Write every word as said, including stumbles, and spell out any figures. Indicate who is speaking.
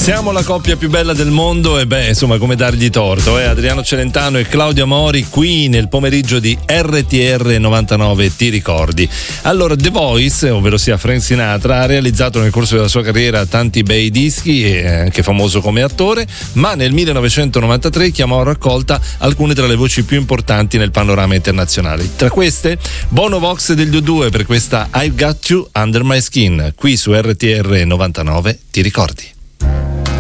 Speaker 1: Siamo la coppia più bella del mondo e beh, insomma, come dargli torto, eh? Adriano Celentano e Claudio Amori qui nel pomeriggio di R T R novantanove, ti ricordi? Allora, The Voice, ovvero sia Frank Sinatra, ha realizzato nel corso della sua carriera tanti bei dischi e è anche famoso come attore, ma nel millenovecentonovantatré chiamò a raccolta alcune tra le voci più importanti nel panorama internazionale. Tra queste, Bono Vox degli U due per questa I've Got You Under My Skin, qui su R T R novantanove, ti ricordi?